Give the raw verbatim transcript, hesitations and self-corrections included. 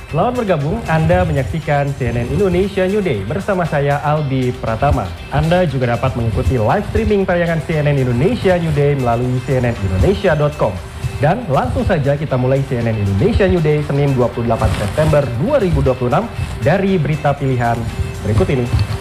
Selamat bergabung, Anda menyaksikan C N N Indonesia New Day bersama saya Albi Pratama. Anda juga dapat mengikuti live streaming tayangan C N N Indonesia New Day melalui c n n indonesia dot com. Dan langsung saja kita mulai C N N Indonesia New Day Senin dua puluh delapan September dua ribu dua puluh enam dari berita pilihan berikut ini.